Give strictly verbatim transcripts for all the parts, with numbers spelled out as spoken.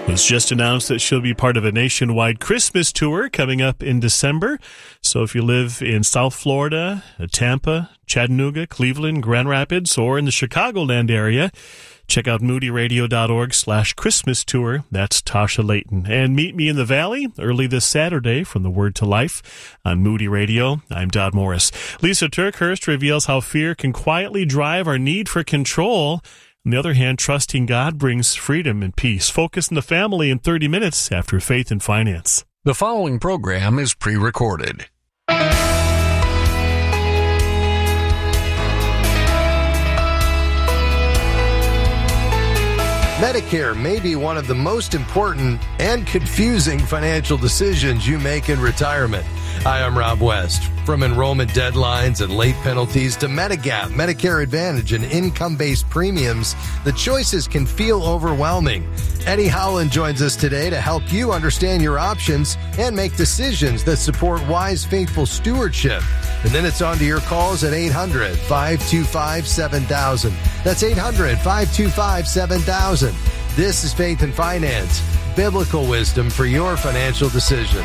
It was just announced that she'll be part of a nationwide Christmas tour coming up in December. So if you live in South Florida, Tampa, Chattanooga, Cleveland, Grand Rapids, or in the Chicagoland area, check out moodyradio.org slash Christmas tour. That's Tasha Layton. And meet me in the Valley early this Saturday from the Word to Life on Moody Radio. I'm Dodd Morris. Lisa Turkhurst reveals how fear can quietly drive our need for control. On the other hand, trusting God brings freedom and peace. Focus on the family in thirty minutes after Faith and Finance. The following program is pre-recorded. Medicare may be one of the most important and confusing financial decisions you make in retirement. Hi, I'm Rob West. From enrollment deadlines and late penalties to Medigap, Medicare Advantage, and income-based premiums, the choices can feel overwhelming. Eddie Howland joins us today to help you understand your options and make decisions that support wise, faithful stewardship. And then it's on to your calls at eight hundred, five two five, seven thousand. That's eight hundred, five two five, seven thousand. This is Faith and Finance, biblical wisdom for your financial decisions.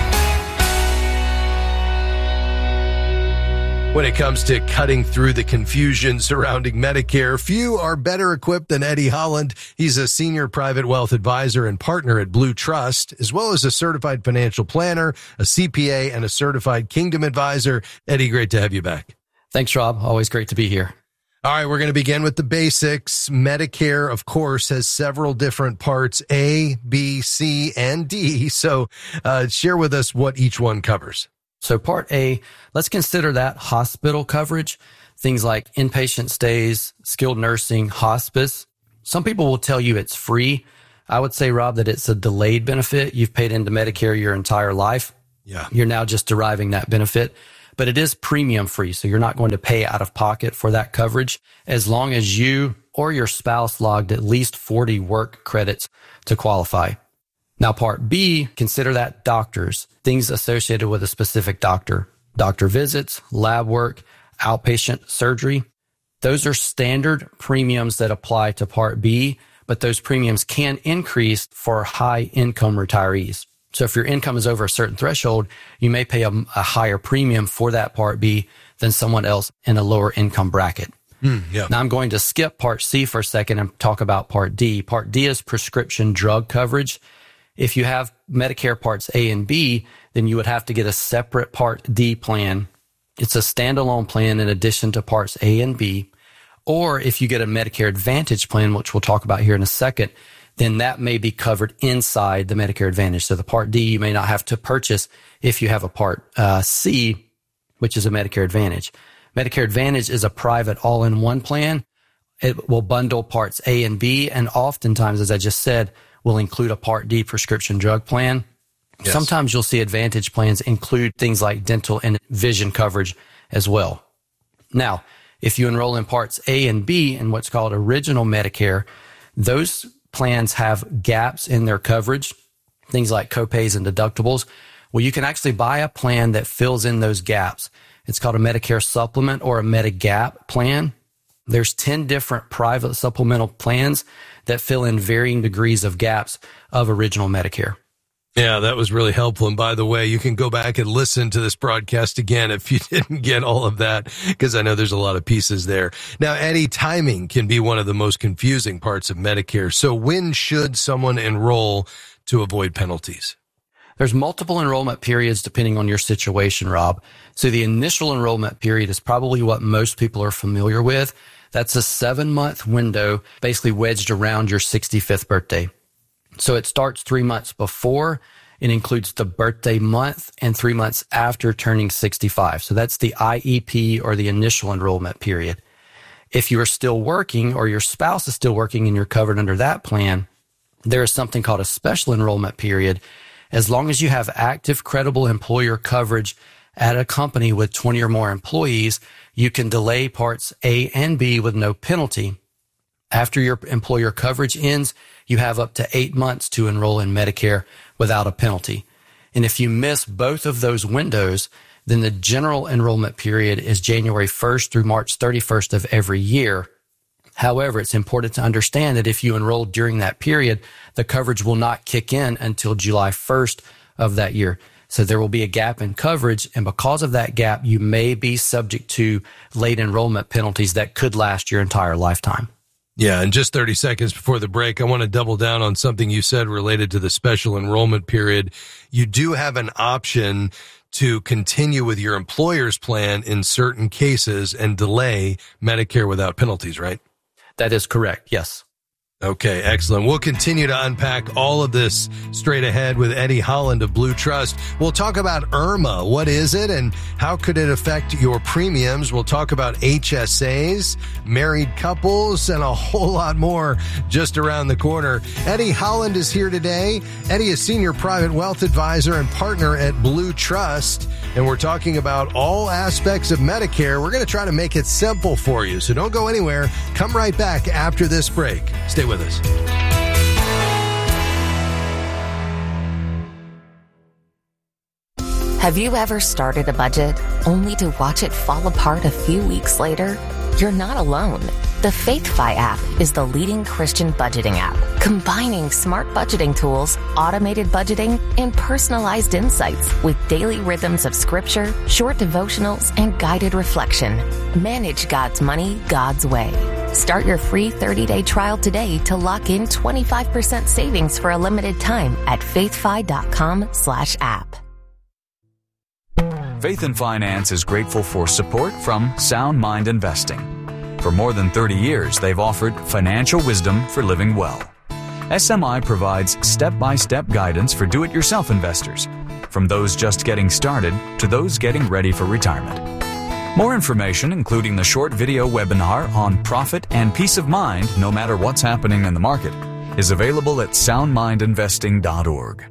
When it comes to cutting through the confusion surrounding Medicare, few are better equipped than Eddie Holland. He's a senior private wealth advisor and partner at Blue Trust, as well as a certified financial planner, a C P A, and a certified Kingdom advisor. Eddie, great to have you back. Thanks, Rob. Always great to be here. All right, we're going to begin with the basics. Medicare, of course, has several different parts, A, B, C, and D. So uh, share with us what each one covers. So Part A, let's consider that hospital coverage, things like inpatient stays, skilled nursing, hospice. Some people will tell you it's free. I would say, Rob, that it's a delayed benefit. You've paid into Medicare your entire life. Yeah. You're now just deriving that benefit. But it is premium free, so you're not going to pay out of pocket for that coverage as long as you or your spouse logged at least forty work credits to qualify. Now, Part B, consider that doctors, things associated with a specific doctor, doctor visits, lab work, outpatient surgery. Those are standard premiums that apply to Part B, but those premiums can increase for high income retirees. So if your income is over a certain threshold, you may pay a, a higher premium for that Part B than someone else in a lower income bracket. Mm, yeah. Now I'm going to skip Part C for a second and talk about Part D. Part D is prescription drug coverage. If you have Medicare Parts A and B, then you would have to get a separate Part D plan. It's a standalone plan in addition to Parts A and B. Or if you get a Medicare Advantage plan, which we'll talk about here in a second, then that may be covered inside the Medicare Advantage. So the Part D you may not have to purchase if you have a Part uh, C, which is a Medicare Advantage. Medicare Advantage is a private all-in-one plan. It will bundle Parts A and B, and oftentimes, as I just said, will include a Part D prescription drug plan. Yes. Sometimes you'll see Advantage plans include things like dental and vision coverage as well. Now, if you enroll in Parts A and B in what's called Original Medicare, those plans have gaps in their coverage, things like copays and deductibles. Well, you can actually buy a plan that fills in those gaps. It's called a Medicare Supplement or a Medigap plan. There's ten different private supplemental plans that fill in varying degrees of gaps of Original Medicare. Yeah, that was really helpful. And by the way, you can go back and listen to this broadcast again if you didn't get all of that, because I know there's a lot of pieces there. Now, Eddie, timing can be one of the most confusing parts of Medicare. So when should someone enroll to avoid penalties? There's multiple enrollment periods depending on your situation, Rob. So the initial enrollment period is probably what most people are familiar with. That's a seven-month window basically wedged around your sixty-fifth birthday. So it starts three months before. It includes the birthday month and three months after turning sixty-five. So that's the I E P or the initial enrollment period. If you are still working or your spouse is still working and you're covered under that plan, there is something called a special enrollment period. As long as you have active, credible employer coverage at a company with twenty or more employees, you can delay Parts A and B with no penalty. After your employer coverage ends, you have up to eight months to enroll in Medicare without a penalty. And if you miss both of those windows, then the general enrollment period is January first through March thirty-first of every year. However, it's important to understand that if you enroll during that period, the coverage will not kick in until July first of that year. So there will be a gap in coverage, and because of that gap, you may be subject to late enrollment penalties that could last your entire lifetime. Yeah, and just thirty seconds before the break, I want to double down on something you said related to the special enrollment period. You do have an option to continue with your employer's plan in certain cases and delay Medicare without penalties, right? That is correct, yes. Okay, excellent. We'll continue to unpack all of this straight ahead with Eddie Holland of Blue Trust. We'll talk about IRMAA. What is it and how could it affect your premiums? We'll talk about H S As, married couples, and a whole lot more just around the corner. Eddie Holland is here today. Eddie is Senior Private Wealth Advisor and partner at Blue Trust. And we're talking about all aspects of Medicare. We're going to try to make it simple for you. So don't go anywhere. Come right back after this break. Stay with us. Have you ever started a budget only to watch it fall apart a few weeks later? You're not alone. The FaithFi app is the leading Christian budgeting app, combining smart budgeting tools, automated budgeting, and personalized insights with daily rhythms of scripture, short devotionals, and guided reflection. Manage God's money God's way. Start your free thirty-day trial today to lock in twenty-five percent savings for a limited time at faithfi.com slash app. Faith and Finance is grateful for support from Sound Mind Investing. For more than thirty years, they've offered financial wisdom for living well. S M I provides step-by-step guidance for do-it-yourself investors, from those just getting started to those getting ready for retirement. More information, including the short video webinar on profit and peace of mind no matter what's happening in the market, is available at sound mind investing dot org.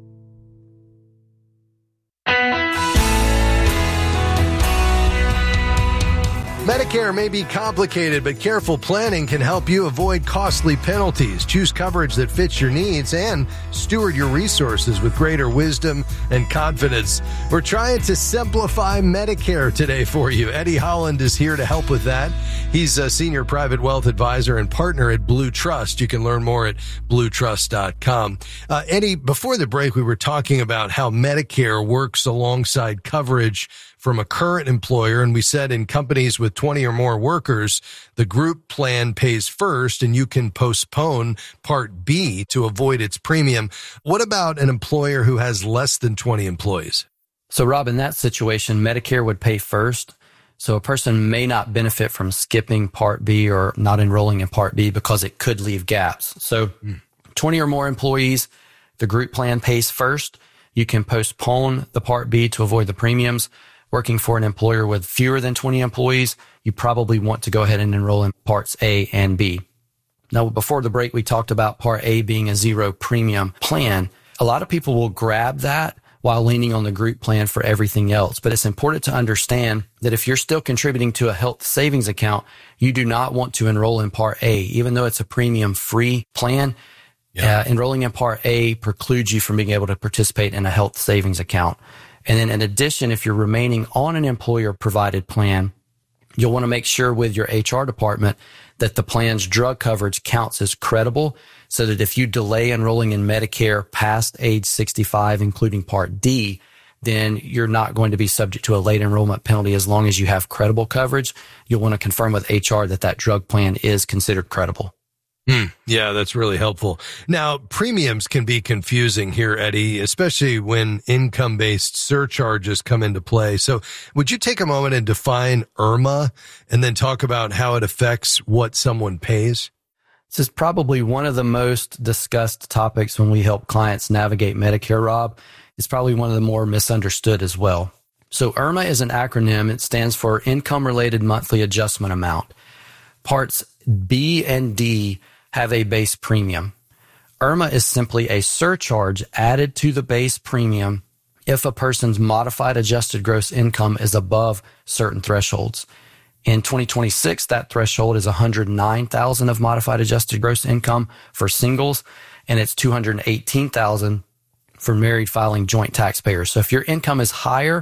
Medicare may be complicated, but careful planning can help you avoid costly penalties. Choose coverage that fits your needs and steward your resources with greater wisdom and confidence. We're trying to simplify Medicare today for you. Eddie Holland is here to help with that. He's a Senior Private Wealth Advisor and partner at Blue Trust. You can learn more at blue trust dot com. Uh, Eddie, before the break, we were talking about how Medicare works alongside coverage from a current employer, and we said in companies with twenty or more workers, the group plan pays first and you can postpone Part B to avoid its premium. What about an employer who has less than twenty employees? So, Rob, in that situation, Medicare would pay first. So a person may not benefit from skipping Part B or not enrolling in Part B because it could leave gaps. So mm. twenty or more employees, the group plan pays first. You can postpone the Part B to avoid the premiums. Working for an employer with fewer than twenty employees, you probably want to go ahead and enroll in Parts A and B. Now, before the break, we talked about Part A being a zero premium plan. A lot of people will grab that while leaning on the group plan for everything else. But it's important to understand that if you're still contributing to a health savings account, you do not want to enroll in Part A. Even though it's a premium-free plan, yeah. uh, enrolling in Part A precludes you from being able to participate in a health savings account. And then in addition, if you're remaining on an employer-provided plan, you'll want to make sure with your H R department that the plan's drug coverage counts as credible, so that if you delay enrolling in Medicare past age sixty-five, including Part D, then you're not going to be subject to a late enrollment penalty as long as you have credible coverage. You'll want to confirm with H R that that drug plan is considered credible. Hmm. Yeah, that's really helpful. Now, premiums can be confusing here, Eddie, especially when income-based surcharges come into play. So would you take a moment and define IRMAA and then talk about how it affects what someone pays? This is probably one of the most discussed topics when we help clients navigate Medicare, Rob. It's probably one of the more misunderstood as well. So IRMAA is an acronym. It stands for Income-Related Monthly Adjustment Amount. Parts B and D have a base premium. IRMAA is simply a surcharge added to the base premium if a person's modified adjusted gross income is above certain thresholds. In twenty twenty-six, that threshold is one hundred nine thousand dollars of modified adjusted gross income for singles, and it's two hundred eighteen thousand dollars for married filing joint taxpayers. So if your income is higher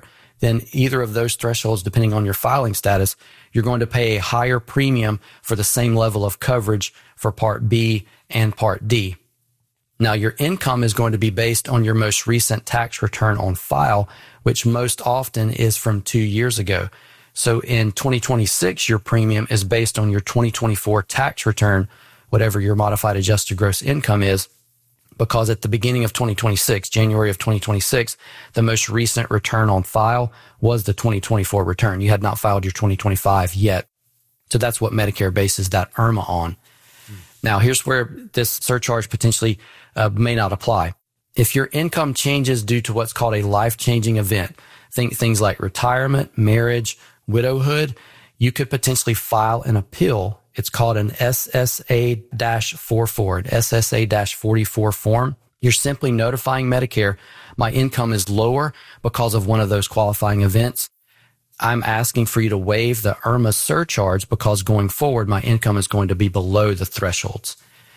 then either of those thresholds, depending on your filing status, you're going to pay a higher premium for the same level of coverage for Part B and Part D. Now, your income is going to be based on your most recent tax return on file, which most often is from two years ago. So in twenty twenty-six, your premium is based on your twenty twenty-four tax return, whatever your modified adjusted gross income is, because at the beginning of twenty twenty-six, January of twenty twenty-six, the most recent return on file was the twenty twenty-four return. You had not filed your twenty twenty-five yet. So that's what Medicare bases that I R M A on. Hmm. Now, here's where this surcharge potentially uh, may not apply. If your income changes due to what's called a life-changing event, think things like retirement, marriage, widowhood, you could potentially file an appeal. It's called an S S A forty-four, an S S A forty-four form. You're simply notifying Medicare, my income is lower because of one of those qualifying events. I'm asking for you to waive the I R M A surcharge because going forward, my income is going to be below the thresholds.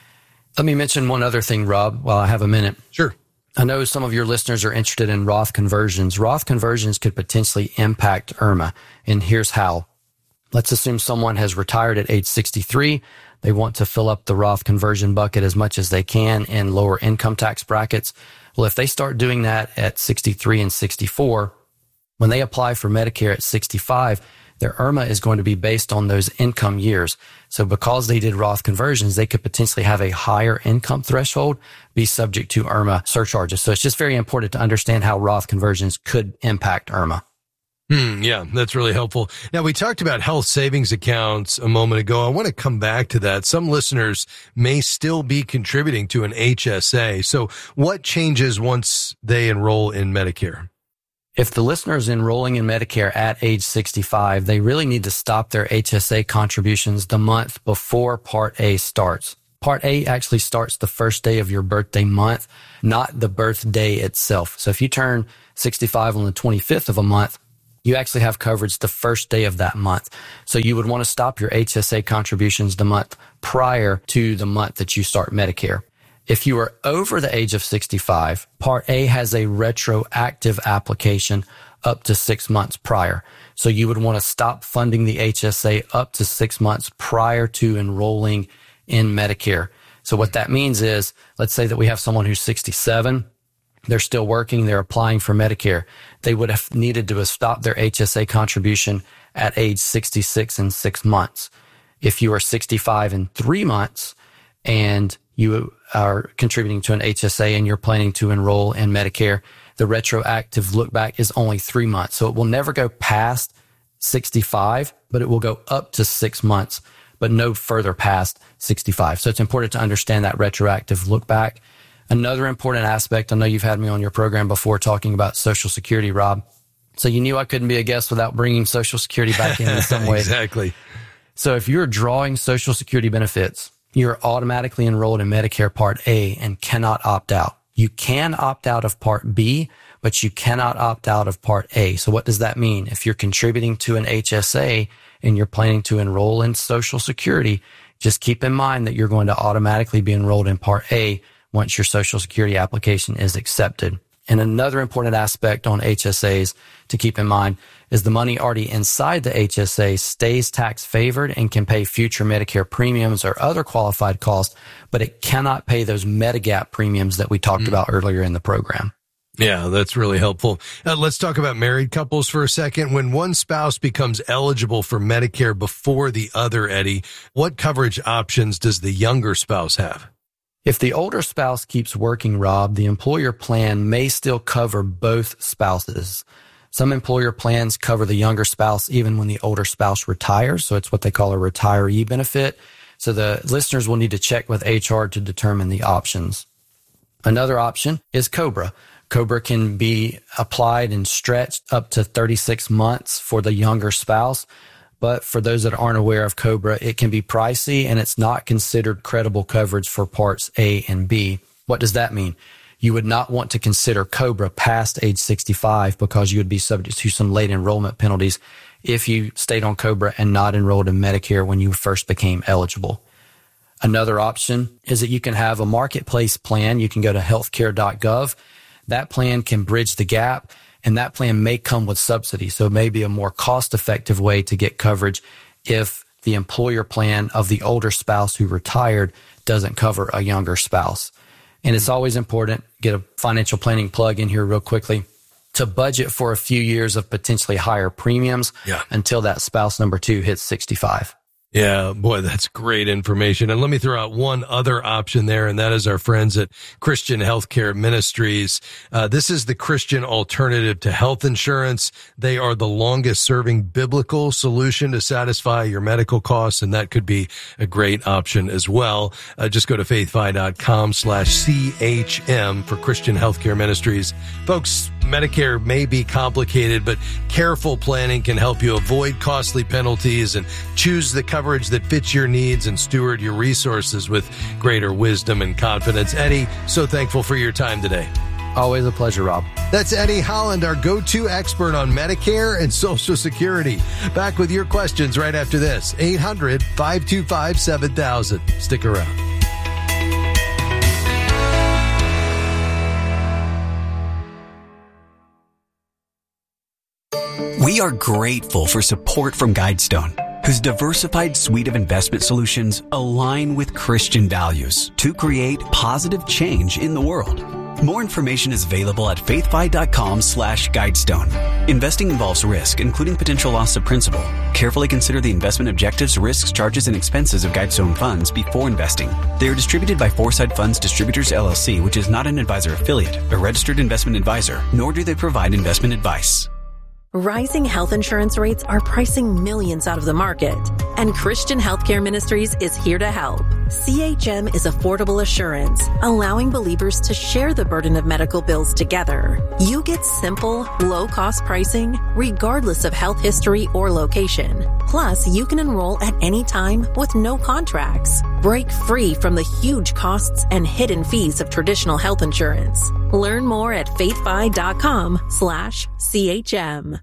Let me mention one other thing, Rob, while I have a minute. Sure. I know some of your listeners are interested in Roth conversions. Roth conversions could potentially impact I R M A, and here's how. Let's assume someone has retired at age sixty-three. They want to fill up the Roth conversion bucket as much as they can in lower income tax brackets. Well, if they start doing that at sixty-three and sixty-four, when they apply for Medicare at sixty-five, their I R M A is going to be based on those income years. So because they did Roth conversions, they could potentially have a higher income threshold, be subject to I R M A surcharges. So it's just very important to understand how Roth conversions could impact I R M A. Hmm, yeah, that's really helpful. Now, we talked about health savings accounts a moment ago. I want to come back to that. Some listeners may still be contributing to an H S A. So what changes once they enroll in Medicare? If the listener is enrolling in Medicare at age sixty-five, they really need to stop their H S A contributions the month before Part A starts. Part A actually starts the first day of your birthday month, not the birthday itself. So if you turn sixty-five on the twenty-fifth of a month, you actually have coverage the first day of that month. So you would want to stop your H S A contributions the month prior to the month that you start Medicare. If you are over the age of sixty-five, Part A has a retroactive application up to six months prior. So you would want to stop funding the H S A up to six months prior to enrolling in Medicare. So what that means is, let's say that we have someone who's sixty-seven, they're still working, they're applying for Medicare. They would have needed to have stopped their H S A contribution at age sixty-six and six months. If you are sixty-five and three months and you are contributing to an H S A and you're planning to enroll in Medicare, the retroactive look back is only three months. So it will never go past sixty-five, but it will go up to six months, but no further past sixty-five. So it's important to understand that retroactive look back. Another important aspect, I know you've had me on your program before talking about Social Security, Rob. So you knew I couldn't be a guest without bringing Social Security back in in some way. Exactly. So if you're drawing Social Security benefits, you're automatically enrolled in Medicare Part A and cannot opt out. You can opt out of Part B, but you cannot opt out of Part A. So what does that mean? If you're contributing to an H S A and you're planning to enroll in Social Security, just keep in mind that you're going to automatically be enrolled in Part A once your Social Security application is accepted. And another important aspect on H S As to keep in mind is the money already inside the H S A stays tax favored and can pay future Medicare premiums or other qualified costs, but it cannot pay those Medigap premiums that we talked mm. about earlier in the program. Yeah, that's really helpful. Uh, let's talk about married couples for a second. When one spouse becomes eligible for Medicare before the other, Eddie, what coverage options does the younger spouse have? If the older spouse keeps working, Rob, the employer plan may still cover both spouses. Some employer plans cover the younger spouse even when the older spouse retires, so it's what they call a retiree benefit. So the listeners will need to check with H R to determine the options. Another option is COBRA. COBRA can be applied and stretched up to thirty-six months for the younger spouse. But for those that aren't aware of COBRA, it can be pricey and it's not considered credible coverage for Parts A and B. What does that mean? You would not want to consider COBRA past age sixty-five because you would be subject to some late enrollment penalties if you stayed on COBRA and not enrolled in Medicare when you first became eligible. Another option is that you can have a marketplace plan. You can go to healthcare dot gov. That plan can bridge the gap And that plan may come with subsidy. So it may be a more cost-effective way to get coverage if the employer plan of the older spouse who retired doesn't cover a younger spouse. And it's always important, get a financial planning plug in here real quickly, to budget for a few years of potentially higher premiums yeah. until that spouse number two hits sixty-five. Yeah, boy, that's great information. And let me throw out one other option there, and that is our friends at Christian Healthcare Ministries. Uh, this is the Christian alternative to health insurance. They are the longest serving biblical solution to satisfy your medical costs, and that could be a great option as well. Uh, just go to faithfi.com slash CHM for Christian Healthcare Ministries. Folks, Medicare may be complicated, but careful planning can help you avoid costly penalties and choose the coverage that fits your needs and steward your resources with greater wisdom and confidence. Eddie, so thankful for your time today. Always a pleasure, Rob. That's Eddie Holland, our go-to expert on Medicare and Social Security. Back with your questions right after this. eight hundred, five two five, seven thousand. Stick around. We are grateful for support from Guidestone, whose diversified suite of investment solutions align with Christian values to create positive change in the world. More information is available at faithfi.com slash Guidestone. Investing involves risk, including potential loss of principal. Carefully consider the investment objectives, risks, charges, and expenses of Guidestone funds before investing. They are distributed by Foresight Funds Distributors, L L C, which is not an advisor affiliate, a registered investment advisor, nor do they provide investment advice. Rising health insurance rates are pricing millions out of the market, and Christian Healthcare Ministries is here to help. C H M is affordable assurance, allowing believers to share the burden of medical bills together. You get simple, low-cost pricing, regardless of health history or location. Plus, you can enroll at any time with no contracts. Break free from the huge costs and hidden fees of traditional health insurance. Learn more at faithfi.com slash CHM.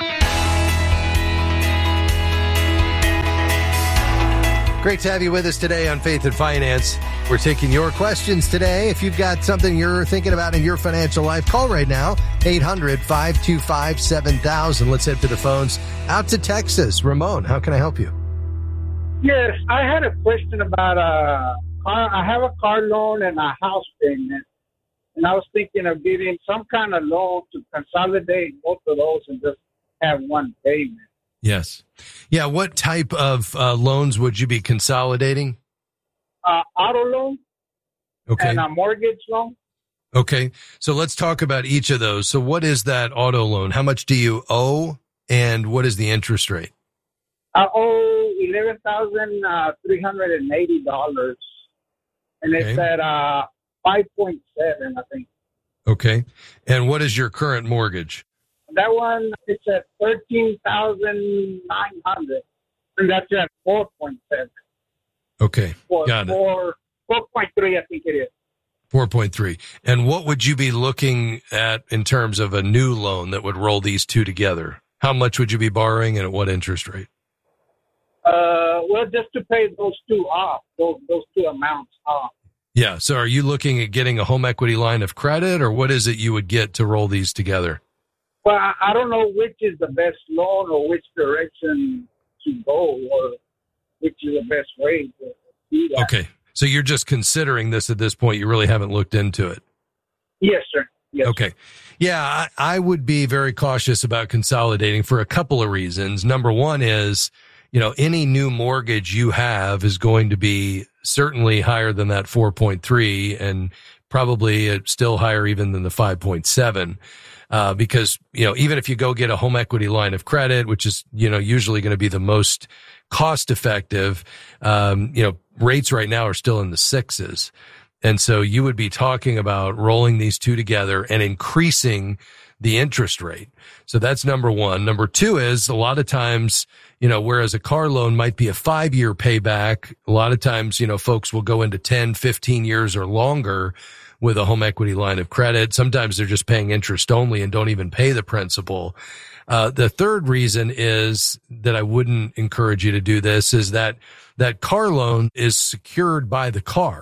Great to have you with us today on Faith and Finance. We're taking your questions today. If you've got something you're thinking about in your financial life, call right now, eight hundred, five two five, seven thousand. Let's head to the phones. Out to Texas. Ramon, how can I help you? Yes, I had a question about a car. I have a car loan and a house payment, and I was thinking of getting some kind of loan to consolidate both of those and just have one payment. Yes. Yeah, what type of uh, loans would you be consolidating? Uh, auto loan okay. and a mortgage loan. Okay, so let's talk about each of those. So what is that auto loan? How much do you owe, and what is the interest rate? I owe eleven thousand three hundred eighty dollars, and it's okay. at uh, five point seven, I think. Okay, and what is your current mortgage? That one, it's at thirteen thousand nine hundred, and that's at four point seven. Okay, four, got it. four point three, I think it is. four point three. And what would you be looking at in terms of a new loan that would roll these two together? How much would you be borrowing and at what interest rate? Uh, well, just to pay those two off, those, those two amounts off. Yeah, so are you looking at getting a home equity line of credit, or what is it you would get to roll these together? Well, I, I don't know which is the best loan or which direction to go or which is the best way to do that. Okay. So you're just considering this at this point. You really haven't looked into it. Yes, sir. Yes. Okay. Yeah, I, I would be very cautious about consolidating for a couple of reasons. Number one is, you know, any new mortgage you have is going to be certainly higher than that four point three, and probably still higher even than the five point seven. Uh, because, you know, even if you go get a home equity line of credit, which is, you know, usually going to be the most cost effective, um, you know, rates right now are still in the sixes. And so you would be talking about rolling these two together and increasing the interest rate. So that's number one. Number two is a lot of times, you know, whereas a car loan might be a five year payback, a lot of times, you know, folks will go into ten, fifteen years or longer with a home equity line of credit. Sometimes they're just paying interest only and don't even pay the principal. Uh, the third reason is that I wouldn't encourage you to do this is that that car loan is secured by the car.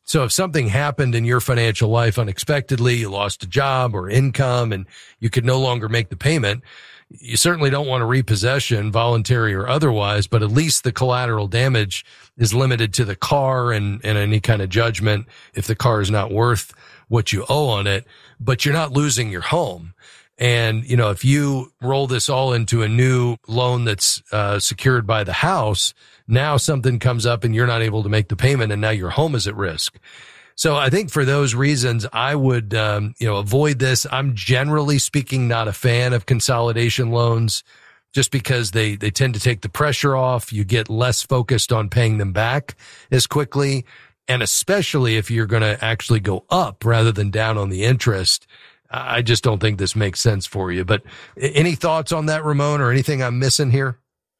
So if something happened in your financial life unexpectedly, you lost a job or income and you could no longer make the payment, you certainly don't want a repossession, voluntary or otherwise, but at least the collateral damage is limited to the car and, and any kind of judgment if the car is not worth what you owe on it, but you're not losing your home. And, you know, if you roll this all into a new loan that's uh, secured by the house, now something comes up and you're not able to make the payment and now your home is at risk. So I think for those reasons, I would, um, you know, avoid this. I'm generally speaking not a fan of consolidation loans just because they, they tend to take the pressure off. You get less focused on paying them back as quickly. And especially if you're going to actually go up rather than down on the interest. I just don't think this makes sense for you. But any thoughts on that, Ramon, or anything I'm missing here?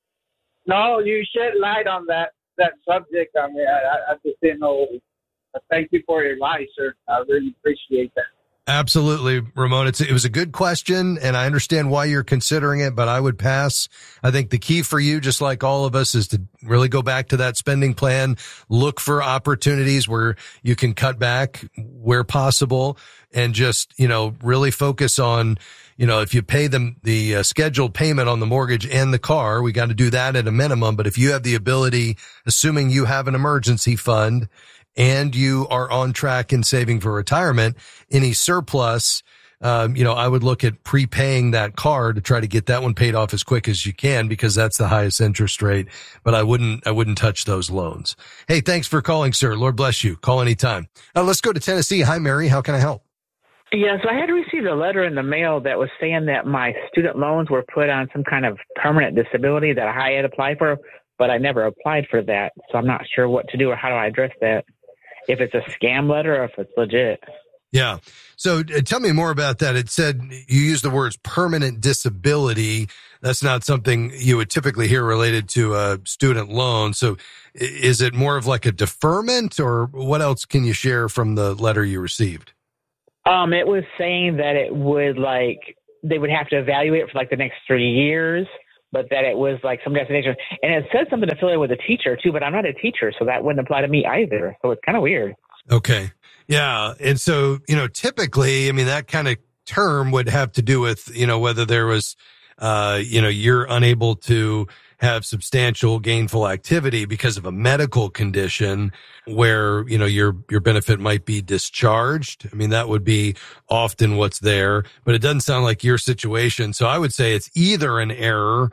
No, you shed light on that, that subject. I mean, I, I just didn't know. Thank you for your advice, sir. I really appreciate that. Absolutely, Ramon. It's, it was a good question, and I understand why you're considering it, but I would pass. I think the key for you, just like all of us, is to really go back to that spending plan, look for opportunities where you can cut back where possible, and just, you know, really focus on, you know, if you pay them the uh, scheduled payment on the mortgage and the car, we got to do that at a minimum. But if you have the ability, assuming you have an emergency fund, and you are on track in saving for retirement, any surplus, um, you know, I would look at prepaying that car to try to get that one paid off as quick as you can because that's the highest interest rate. But I wouldn't, I wouldn't touch those loans. Hey, thanks for calling, sir. Lord bless you. Call anytime. Uh, let's go to Tennessee. Hi, Mary. How can I help? Yes, I had received a letter in the mail that was saying that my student loans were put on some kind of permanent disability that I had applied for, but I never applied for that. So I'm not sure what to do or how do I address that. If it's a scam letter or if it's legit. Yeah. So uh, tell me more about that. It said you used the words permanent disability. That's not something you would typically hear related to a student loan. So is it more of like a deferment, or what else can you share from the letter you received? Um, it was saying that it would like, they would have to evaluate it for like the next three years. But that it was like some destination. And it said something affiliated with a teacher, too, but I'm not a teacher, so that wouldn't apply to me either. So it's kind of weird. Okay. Yeah. And so, you know, typically, I mean, that kind of term would have to do with, you know, whether there was, uh, you know, you're unable to have substantial gainful activity because of a medical condition where, you know, your, your benefit might be discharged. I mean, that would be often what's there, but it doesn't sound like your situation. So I would say it's either an error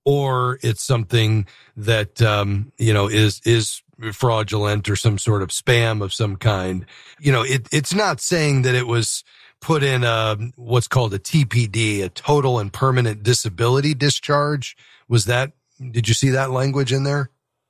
or it's something that, um, you know, is, is fraudulent or some sort of spam of some kind. You know, it, it's not saying that it was put in a, what's called a T P D, a total and permanent disability discharge. Was that, did you see that language in there?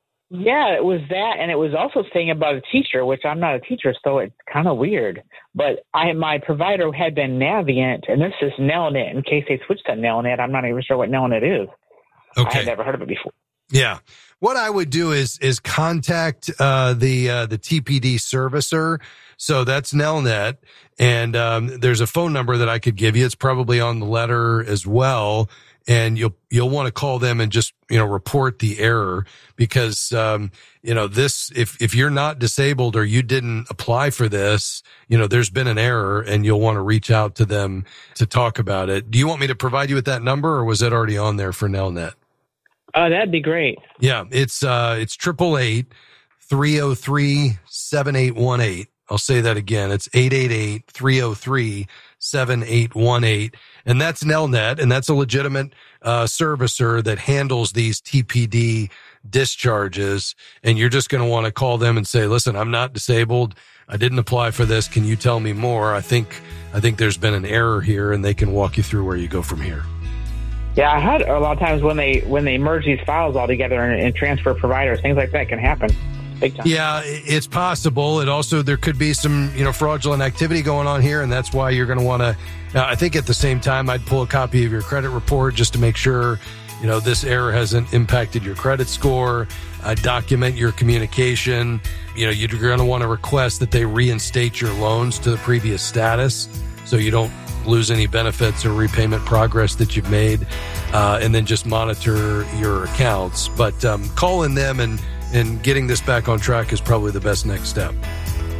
Yeah, it was that. And it was also saying about a teacher, which I'm not a teacher, so it's kind of weird. But I, my provider had been Navient, and this is Nelnet. In case they switched to Nelnet, I'm not even sure what Nelnet is. Okay. I had never heard of it before. Yeah. What I would do is, is contact, uh, the, uh, the T P D servicer. So that's Nelnet. And, um, there's a phone number that I could give you. It's probably on the letter as well. And you'll, you'll want to call them and just, you know, report the error because, um, you know, this, if, if you're not disabled or you didn't apply for this, you know, there's been an error and you'll want to reach out to them to talk about it. Do you want me to provide you with that number or was it already on there for Nelnet? Oh, that'd be great. Yeah. It's, uh, it's triple eight, three oh three, seven eight one eight. I'll say that again. It's eight eight eight, three oh three, seven eight one eight. And that's Nelnet, and that's a legitimate uh servicer that handles these T P D discharges. And you're just going to want to call them and say, listen, I'm not disabled. I didn't apply for this. Can you tell me more? I think I think there's been an error here, and they can walk you through where you go from here. Yeah, I had a lot of times when they when they merge these files all together and, and transfer providers, things like that can happen. Big time. Yeah, it's possible. It also, there could be some, you know, fraudulent activity going on here, and that's why you're going to want to, uh, I think at the same time, I'd pull a copy of your credit report just to make sure, you know, this error hasn't impacted your credit score. Uh, document your communication. You know, you're going to want to request that they reinstate your loans to the previous status so you don't lose any benefits or repayment progress that you've made, uh, and then just monitor your accounts. But um, calling them and and getting this back on track is probably the best next step.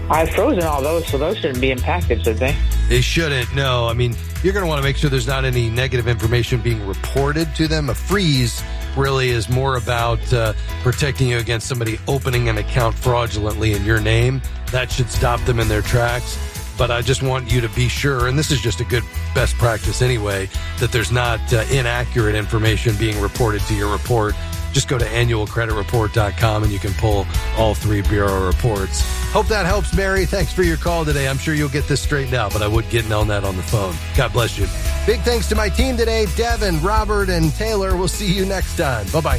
I've frozen all those, so those shouldn't be impacted, should they? They shouldn't, no. I mean, you're going to want to make sure there's not any negative information being reported to them. A freeze really is more about uh, protecting you against somebody opening an account fraudulently in your name. That should stop them in their tracks. But I just want you to be sure, and this is just a good best practice anyway, that there's not uh, inaccurate information being reported to your report. Just go to annual credit report dot com and you can pull all three bureau reports. Hope that helps, Mary. Thanks for your call today. I'm sure you'll get this straightened out, but I would get on that on the phone. God bless you. Big thanks to my team today, Devin, Robert, and Taylor. We'll see you next time. Bye-bye.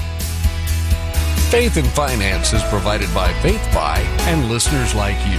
Faith and Finance is provided by FaithFi and listeners like you.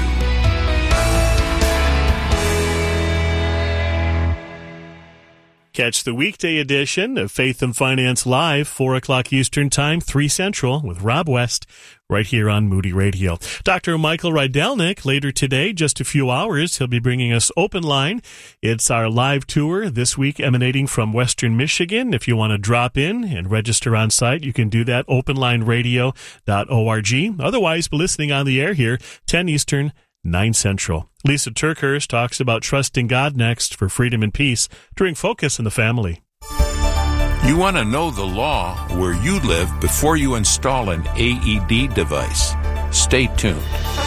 Catch the weekday edition of Faith and Finance Live, four o'clock Eastern Time, three Central, with Rob West, right here on Moody Radio. Doctor Michael Rydelnik, later today, just a few hours, he'll be bringing us Open Line. It's our live tour this week emanating from Western Michigan. If you want to drop in and register on site, you can do that, open line radio dot org. Otherwise, be listening on the air here, ten Eastern, nine Central. Lisa Turkhurst talks about trusting God next for freedom and peace during Focus on the Family. You want to know the law where you live before you install an A E D device. Stay tuned.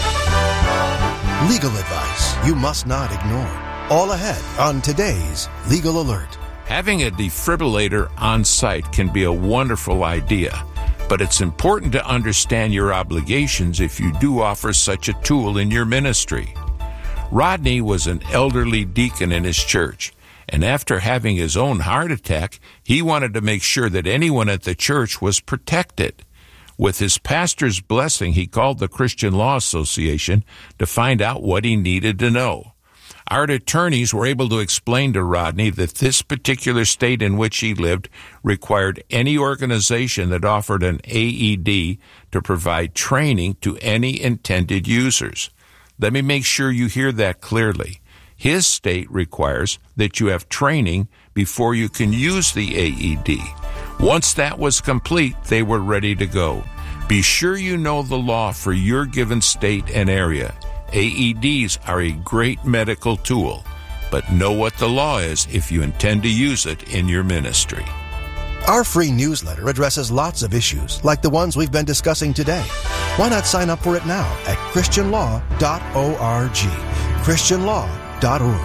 Legal advice you must not ignore. All ahead on today's Legal Alert. Having a defibrillator on site can be a wonderful idea, but it's important to understand your obligations if you do offer such a tool in your ministry. Rodney was an elderly deacon in his church, and after having his own heart attack, he wanted to make sure that anyone at the church was protected. With his pastor's blessing, he called the Christian Law Association to find out what he needed to know. Our attorneys were able to explain to Rodney that this particular state in which he lived required any organization that offered an A E D to provide training to any intended users. Let me make sure you hear that clearly. His state requires that you have training before you can use the A E D. Once that was complete, they were ready to go. Be sure you know the law for your given state and area. A E Ds are a great medical tool, but know what the law is if you intend to use it in your ministry. Our free newsletter addresses lots of issues, like the ones we've been discussing today. Why not sign up for it now at christian law dot org? christian law dot org.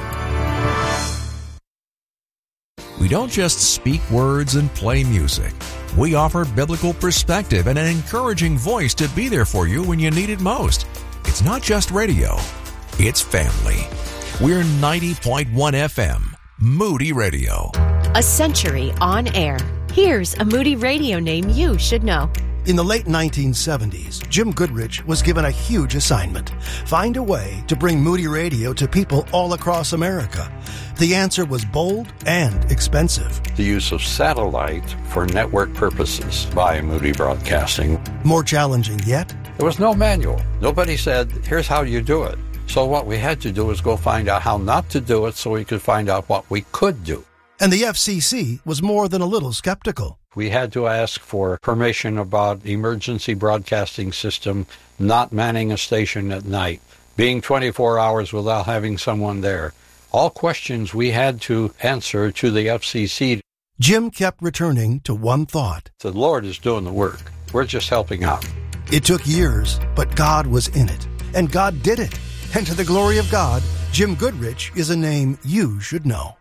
We don't just speak words and play music. We offer biblical perspective and an encouraging voice to be there for you when you need it most. It's not just radio, it's family. We're ninety point one F M, Moody Radio. A century on air. Here's a Moody Radio name you should know. In the late nineteen seventies, Jim Goodrich was given a huge assignment. Find a way to bring Moody Radio to people all across America. The answer was bold and expensive. The use of satellite for network purposes by Moody Broadcasting. More challenging yet? There was no manual. Nobody said, here's how you do it. So what we had to do was go find out how not to do it so we could find out what we could do. And the F C C was more than a little skeptical. We had to ask for permission about emergency broadcasting system not manning a station at night, being twenty-four hours without having someone there. All questions we had to answer to the F C C. Jim kept returning to one thought. The Lord is doing the work. We're just helping out. It took years, but God was in it. And God did it. And to the glory of God, Jim Goodrich is a name you should know.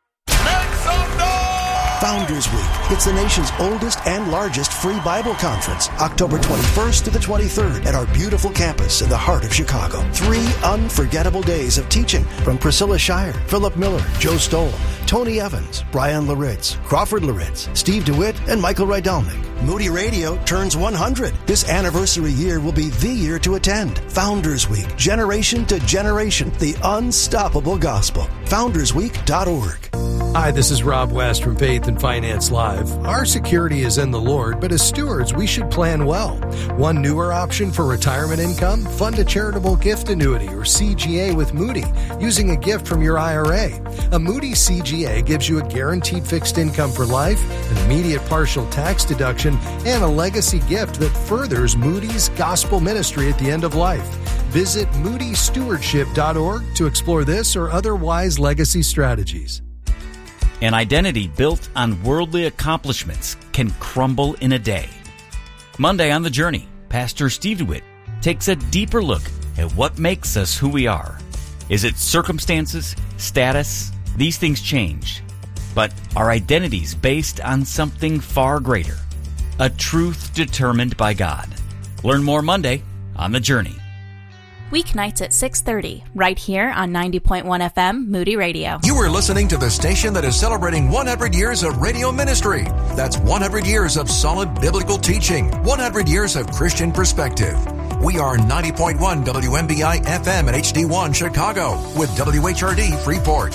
Founders Week. It's the nation's oldest and largest free Bible conference, October twenty-first to the twenty-third at our beautiful campus in the heart of Chicago. Three unforgettable days of teaching from Priscilla Shire, Philip Miller, Joe Stoll, Tony Evans, Brian Laritz, Crawford Laritz, Steve DeWitt, and Michael Rydelnik. Moody Radio turns one hundred. This anniversary year will be the year to attend. Founders Week, generation to generation, the unstoppable gospel. founders week dot org. Hi, this is Rob West from Faith and Finance Live. Our security is in the Lord, but as stewards, we should plan well. One newer option for retirement income, fund a charitable gift annuity or C G A with Moody using a gift from your I R A. A Moody C G A gives you a guaranteed fixed income for life, an immediate partial tax deduction, and a legacy gift that furthers Moody's gospel ministry at the end of life. Visit moody stewardship dot org to explore this or other wise legacy strategies. An identity built on worldly accomplishments can crumble in a day. Monday on The Journey, Pastor Steve DeWitt takes a deeper look at what makes us who we are. Is it circumstances, status? These things change. But our identities based on something far greater, a truth determined by God. Learn more Monday on The Journey. Weeknights at six thirty, right here on ninety point one F M, Moody Radio. You are listening to the station that is celebrating one hundred years of radio ministry. That's one hundred years of solid biblical teaching, one hundred years of Christian perspective. We are ninety point one W M B I F M and H D one Chicago with W H R D Freeport.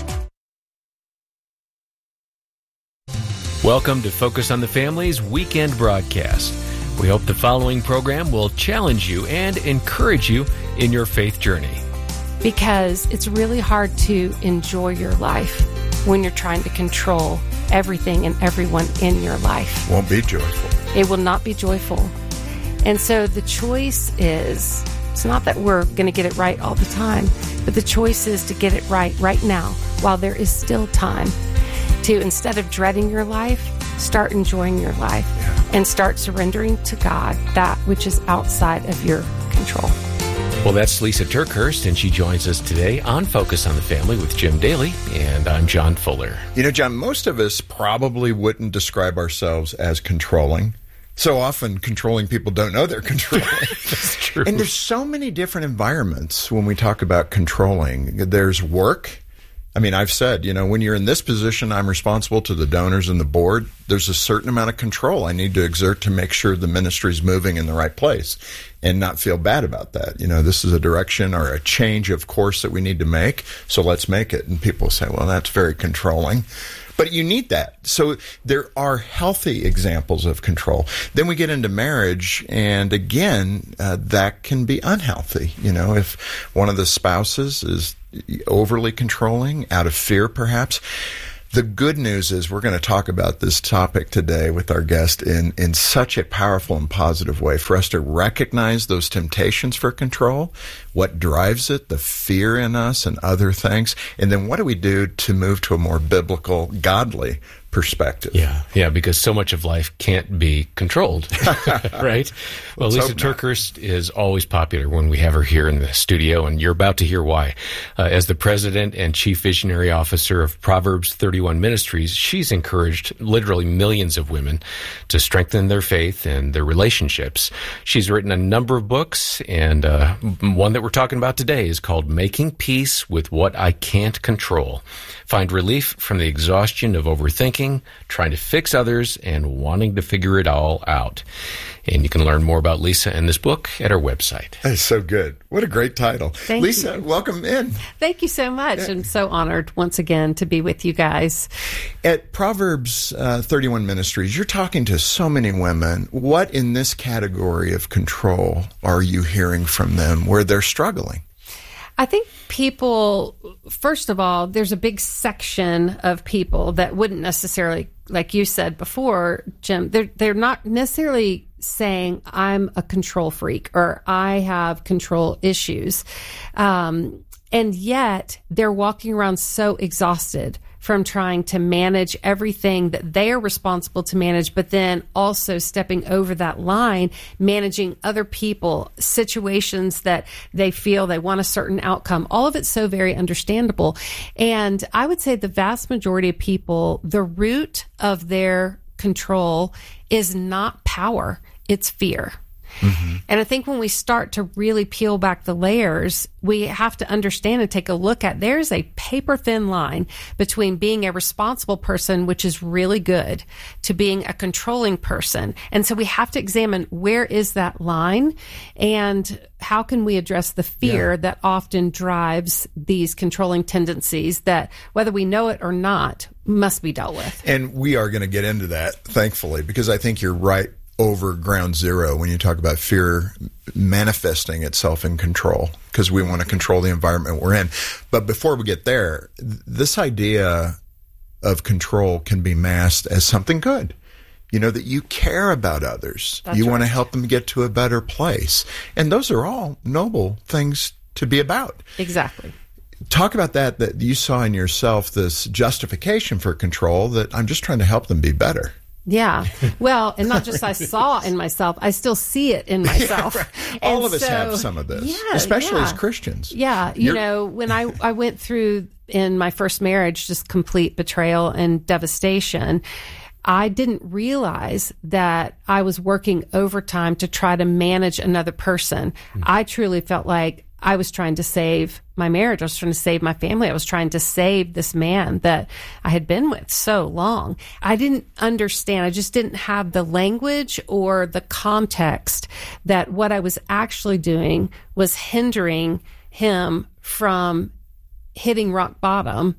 Welcome to Focus on the Family's weekend broadcast. We hope the following program will challenge you and encourage you in your faith journey. Because it's really hard to enjoy your life when you're trying to control everything and everyone in your life. Won't be joyful. It will not be joyful. And so the choice is, it's not that we're going to get it right all the time, but the choice is to get it right right now while there is still time. To, instead of dreading your life, start enjoying your life and start surrendering to God that which is outside of your control. Well, that's Lisa Turkhurst, and she joins us today on Focus on the Family with Jim Daly, and I'm John Fuller. You know, John, most of us probably wouldn't describe ourselves as controlling. So often, controlling people don't know they're controlling. That's true. And there's so many different environments when we talk about controlling. There's work. I mean, I've said, you know, when you're in this position, I'm responsible to the donors and the board. There's a certain amount of control I need to exert to make sure the ministry's moving in the right place and not feel bad about that. You know, this is a direction or a change of course that we need to make, so let's make it. And people say, well, that's very controlling. But you need that. So there are healthy examples of control. Then we get into marriage, and again, uh, that can be unhealthy. You know, if one of the spouses is overly controlling, out of fear perhaps. The good news is we're going to talk about this topic today with our guest in, in such a powerful and positive way for us to recognize those temptations for control, what drives it, the fear in us and other things, and then what do we do to move to a more biblical, godly perspective. Yeah, yeah, because so much of life can't be controlled, right? Well, Let's Lisa Turkhurst is always popular when we have her here in the studio, and you're about to hear why. Uh, as the president and chief visionary officer of Proverbs thirty-one Ministries, she's encouraged literally millions of women to strengthen their faith and their relationships. She's written a number of books, and uh, one that we're talking about today is called Making Peace with What I Can't Control. Find relief from the exhaustion of overthinking, trying to fix others, and wanting to figure it all out. And you can learn more about Lisa and this book at our website. That's so good. What a great title. Thank Lisa, you. welcome in. Thank you so much. Yeah. I'm so honored once again to be with you guys. At Proverbs uh, thirty-one Ministries, you're talking to so many women. What in this category of control are you hearing from them where they're struggling? I think people, first of all, there's a big section of people that wouldn't necessarily, like you said before, Jim, they're, they're not necessarily saying I'm a control freak or I have control issues. Um, and yet they're walking around so exhausted from trying to manage everything that they are responsible to manage, but then also stepping over that line, managing other people, situations that they feel they want a certain outcome. All of it's so very understandable. And I would say the vast majority of people, the root of their control is not power, it's fear. Mm-hmm. And I think when we start to really peel back the layers, we have to understand and take a look at there's a paper thin line between being a responsible person, which is really good, to being a controlling person. And so we have to examine where is that line and how can we address the fear yeah. that often drives these controlling tendencies that, whether we know it or not, must be dealt with. And we are going to get into that, thankfully, because I think you're right over ground zero when you talk about fear manifesting itself in control, because we want to control the environment we're in. But before we get there, this idea of control can be masked as something good. You know, that you care about others. That's you want to right. help them get to a better place. And those are all noble things to be about. Exactly. Talk about that, that you saw in yourself this justification for control, that I'm just trying to help them be better. Yeah. Well, and not just I saw in myself, I still see it in myself. Yeah, right. All And of us so, have some of this, yeah, especially yeah. as Christians. Yeah. You You're- know, when I, I went through in my first marriage, just complete betrayal and devastation, I didn't realize that I was working overtime to try to manage another person. Mm-hmm. I truly felt like I was trying to save my marriage. I was trying to save my family. I was trying to save this man that I had been with so long. I didn't understand. I just didn't have the language or the context that what I was actually doing was hindering him from hitting rock bottom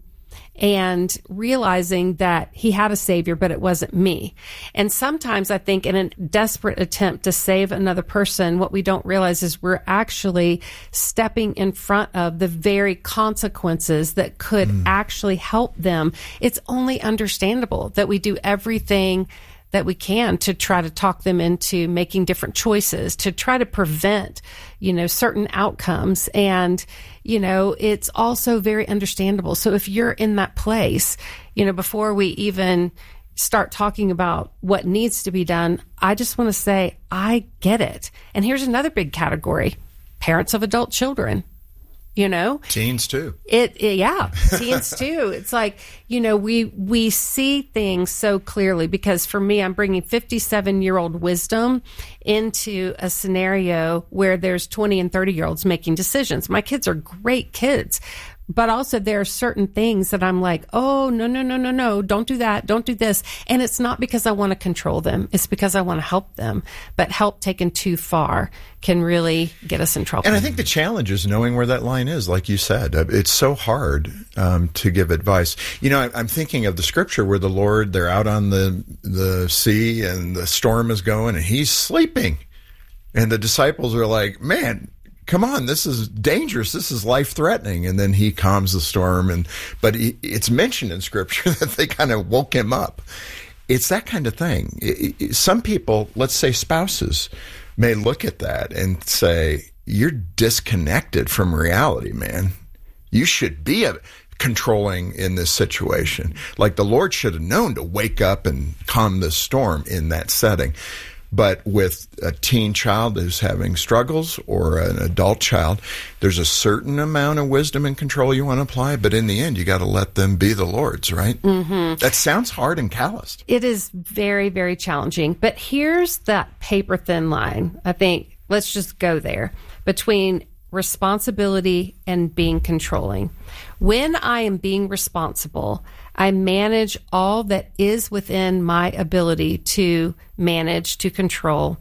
and realizing that he had a savior, but it wasn't me. And sometimes I think in a desperate attempt to save another person, what we don't realize is we're actually stepping in front of the very consequences that could mm. actually help them. It's only understandable that we do everything that we can to try to talk them into making different choices, to try to prevent, you know, certain outcomes. And, you know, it's also very understandable. So if you're in that place, you know, before we even start talking about what needs to be done, I just want to say, I get it. And here's another big category: parents of adult children. You know, teens too. It, it yeah, teens too. It's like, you know, we we see things so clearly, because for me, I'm bringing fifty-seven year old wisdom into a scenario where there's twenty and thirty year olds making decisions. My kids are great kids, but also there are certain things that I'm like, oh, no, no, no, no, no, don't do that. Don't do this. And it's not because I want to control them. It's because I want to help them. But help taken too far can really get us in trouble. And I think the challenge is knowing where that line is, like you said. It's so hard um, to give advice. You know, I'm thinking of the scripture where the Lord, they're out on the, the sea and the storm is going and he's sleeping. And the disciples are like, man, come on, this is dangerous. This is life-threatening. And then he calms the storm. And but he, it's mentioned in Scripture that they kind of woke him up. It's that kind of thing. It, it, some people, let's say spouses, may look at that and say, you're disconnected from reality, man. You should be a, controlling in this situation. Like the Lord should have known to wake up and calm the storm in that setting. But with a teen child who's having struggles or an adult child, there's a certain amount of wisdom and control you want to apply, but in the end, you got to let them be the Lord's, right? Mm-hmm. That sounds hard and calloused. It is very, very challenging. But here's that paper thin line. I think let's just go there between responsibility and being controlling. When I am being responsible, I manage all that is within my ability to manage, to control.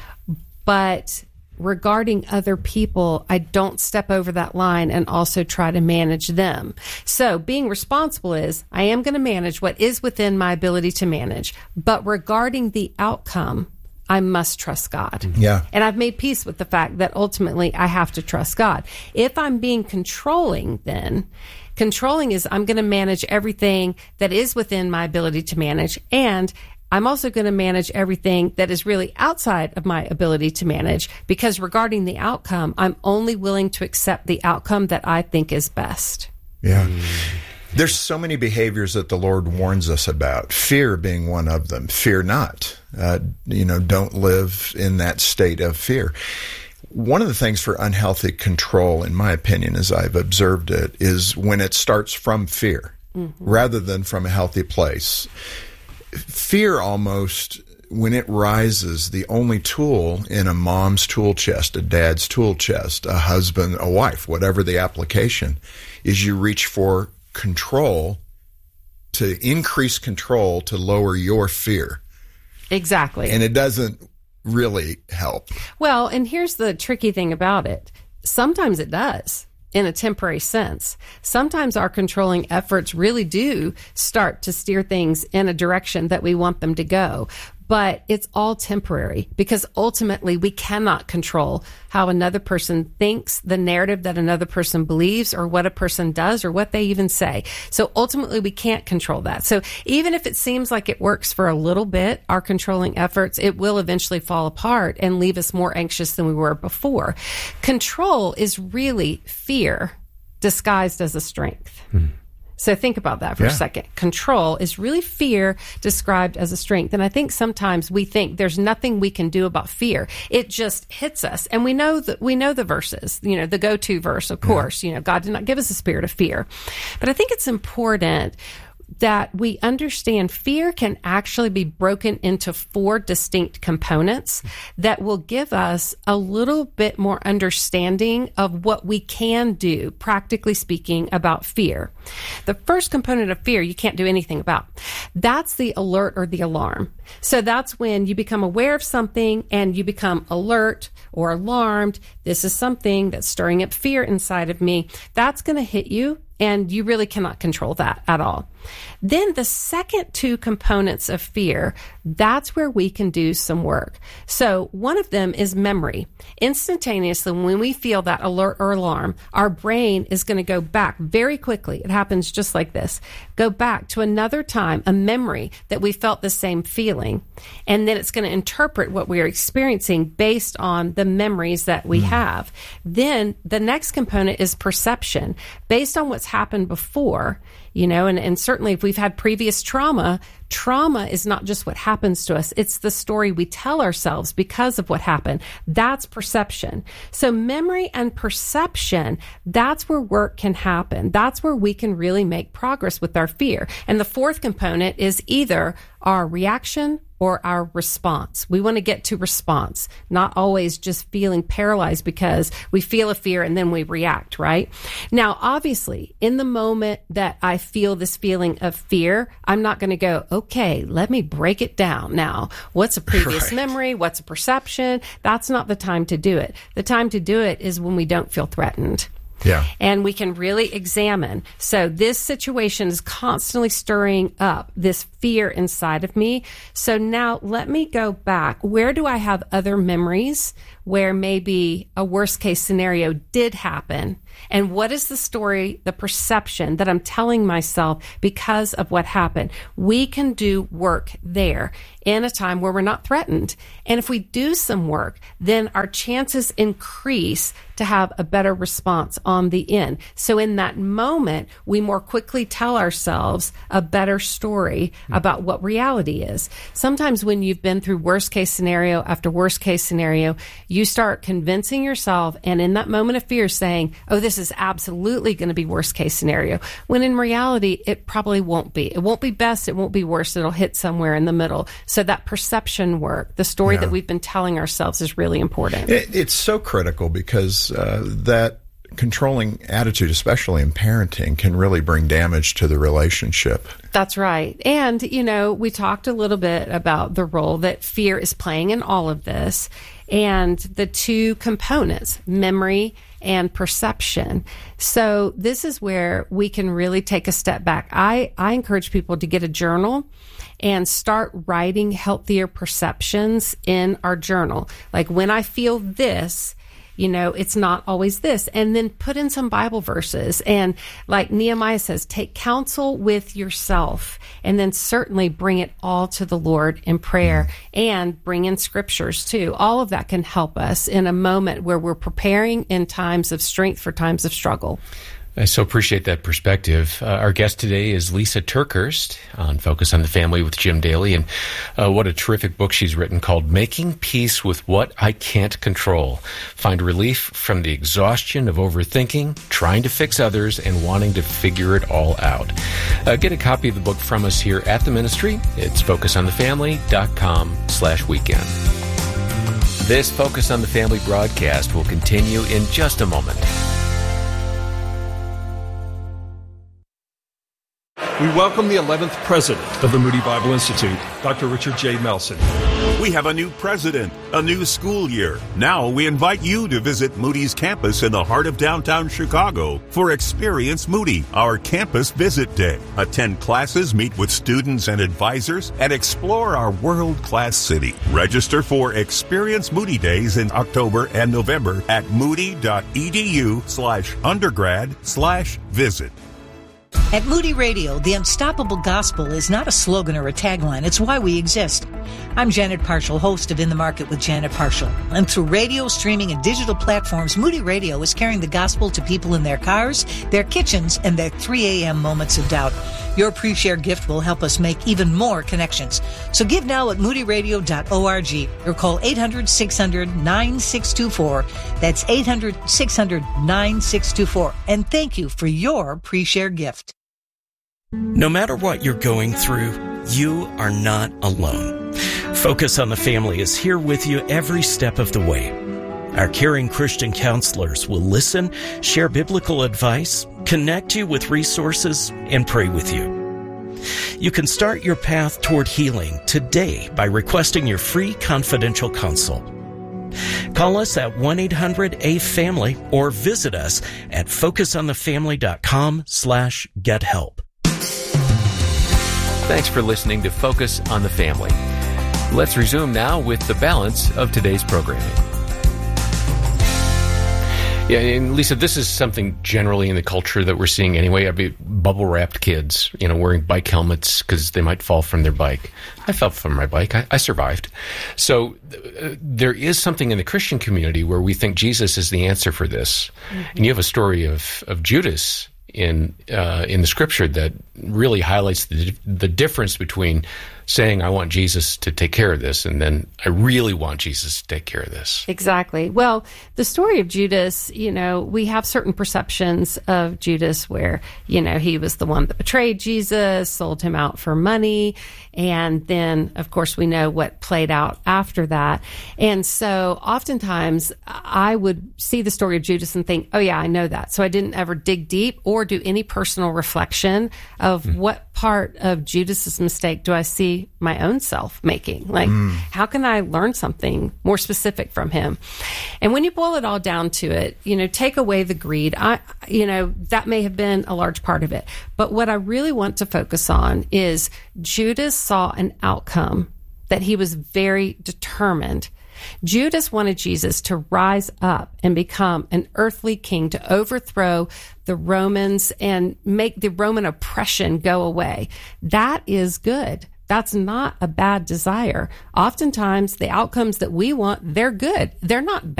But regarding other people, I don't step over that line and also try to manage them. So being responsible is I am going to manage what is within my ability to manage. But regarding the outcome, I must trust God. Yeah. And I've made peace with the fact that ultimately I have to trust God. If I'm being controlling, then controlling is I'm going to manage everything that is within my ability to manage. And I'm also going to manage everything that is really outside of my ability to manage, because regarding the outcome, I'm only willing to accept the outcome that I think is best. Yeah. There's so many behaviors that the Lord warns us about, fear being one of them. Fear not. Uh, you know, don't live in that state of fear. One of the things for unhealthy control, in my opinion, as I've observed it, is when it starts from fear mm-hmm. rather than from a healthy place. Fear almost, when it rises, the only tool in a mom's tool chest, a dad's tool chest, a husband, a wife, whatever the application, is you reach for control, to increase control, to lower your fear. Exactly. And it doesn't really help. Well, and here's the tricky thing about it. Sometimes it does, in a temporary sense. Sometimes our controlling efforts really do start to steer things in a direction that we want them to go. but it's all temporary because ultimately we cannot control how another person thinks, the narrative that another person believes, or what a person does, or what they even say. So ultimately we can't control that. So even if it seems like it works for a little bit, our controlling efforts, it will eventually fall apart and leave us more anxious than we were before. Control is really fear disguised as a strength. Hmm. So think about that for yeah. a second. Control is really fear described as a strength. And I think sometimes we think there's nothing we can do about fear. It just hits us. And we know that we know the verses, you know, the go-to verse, of course, yeah. you know, God did not give us a spirit of fear. But I think it's important that we understand fear can actually be broken into four distinct components that will give us a little bit more understanding of what we can do, practically speaking, about fear. The first component of fear you can't do anything about. That's the alert or the alarm. So that's when you become aware of something and you become alert or alarmed. This is something that's stirring up fear inside of me. That's going to hit you. And you really cannot control that at all. Then the second two components of fear, that's where we can do some work. So one of them is memory. Instantaneously, when we feel that alert or alarm, our brain is going to go back very quickly. It happens just like this. Go back to another time, a memory that we felt the same feeling. And then it's going to interpret what we are experiencing based on the memories that we mm. have. Then the next component is perception. Based on what's happened before, you know, and, and certainly if we've had previous trauma, trauma is not just what happens to us. It's the story we tell ourselves because of what happened. That's perception. So memory and perception, that's where work can happen. That's where we can really make progress with our fear. And the fourth component is either our reaction or our response. We want to get to response, not always just feeling paralyzed because we feel a fear and then we react, right? Now, obviously, in the moment that I feel this feeling of fear, I'm not going to go, okay, let me break it down now. What's a previous right. memory? What's a perception? That's not the time to do it. The time to do it is when we don't feel threatened. Yeah. And we can really examine. So this situation is constantly stirring up this fear inside of me. So now let me go back. Where do I have other memories where maybe a worst case scenario did happen? And what is the story, the perception that I'm telling myself because of what happened? We can do work there in a time where we're not threatened. And if we do some work, then our chances increase to have a better response on the end. So in that moment, we more quickly tell ourselves a better story about what reality is. Sometimes when you've been through worst case scenario after worst case scenario, you start convincing yourself and in that moment of fear saying, oh, this is absolutely going to be worst case scenario. When in reality, it probably won't be. It won't be best. It won't be worst. It'll hit somewhere in the middle. So that perception work, the story yeah. that we've been telling ourselves is really important. It, it's so critical because uh, that controlling attitude, especially in parenting, can really bring damage to the relationship. That's right. And, you know, we talked a little bit about the role that fear is playing in all of this and the two components, memory and perception. So this is where we can really take a step back. I, I encourage people to get a journal and start writing healthier perceptions in our journal. Like when I feel this, you know, it's not always this. And then put in some Bible verses. And like Nehemiah says, take counsel with yourself. And then certainly bring it all to the Lord in prayer and bring in scriptures too. All of that can help us in a moment where we're preparing in times of strength for times of struggle. I so appreciate that perspective. Uh, our guest today is Lisa TerKeurst on Focus on the Family with Jim Daly, and uh, what a terrific book she's written called Making Peace with What I Can't Control. Find relief from the exhaustion of overthinking, trying to fix others, and wanting to figure it all out. Uh, get a copy of the book from us here at the ministry. It's focusonthefamily.com slash weekend. This Focus on the Family broadcast will continue in just a moment. We welcome the eleventh president of the Moody Bible Institute, Doctor Richard J. Melson. We have a new president, a new school year. Now we invite you to visit Moody's campus in the heart of downtown Chicago for Experience Moody, our campus visit day. Attend classes, meet with students and advisors, and explore our world-class city. Register for Experience Moody Days in October and November at moody.edu slash undergrad slash visit. At Moody Radio, the unstoppable gospel is not a slogan or a tagline. It's why we exist. I'm Janet Parshall, host of In the Market with Janet Parshall. And through radio, streaming, and digital platforms, Moody Radio is carrying the gospel to people in their cars, their kitchens, and their three a.m. moments of doubt. Your pre-share gift will help us make even more connections. So give now at moody radio dot org or call eight hundred, six hundred, nine six two four. That's eight hundred, six hundred, nine six two four. And thank you for your pre-share gift. No matter what you're going through, you are not alone. Focus on the Family is here with you every step of the way. Our caring Christian counselors will listen, share biblical advice, connect you with resources, and pray with you. You can start your path toward healing today by requesting your free confidential consult. Call us at one eight hundred A family or visit us at focus on the family dot com slash get help. Thanks for listening to Focus on the Family. Let's resume now with the balance of today's programming. Yeah, and Lisa, this is something generally in the culture that we're seeing anyway. I mean, bubble-wrapped kids, you know, wearing bike helmets because they might fall from their bike. I fell from my bike. I, I survived. So uh, there is something in the Christian community where we think Jesus is the answer for this. Mm-hmm. And you have a story of, of Judas in uh, in the scripture that really highlights the the difference between saying I want Jesus to take care of this and then I really want Jesus to take care of this. Exactly. Well, the story of Judas, you know, we have certain perceptions of Judas where, you know, he was the one that betrayed Jesus, sold him out for money, and then, of course, we know what played out after that. And so oftentimes I would see the story of Judas and think, oh, yeah, I know that. So I didn't ever dig deep or do any personal reflection of mm. what part of Judas's mistake do I see my own self making? Like, mm. how can I learn something more specific from him? And when you boil it all down to it, you know, take away the greed. I, you know, that may have been a large part of it. But what I really want to focus on is Judas saw an outcome that he was very determined. Judas wanted Jesus to rise up and become an earthly king, to overthrow the Romans and make the Roman oppression go away. That is good. That's not a bad desire. Oftentimes, the outcomes that we want, they're good. They're not bad.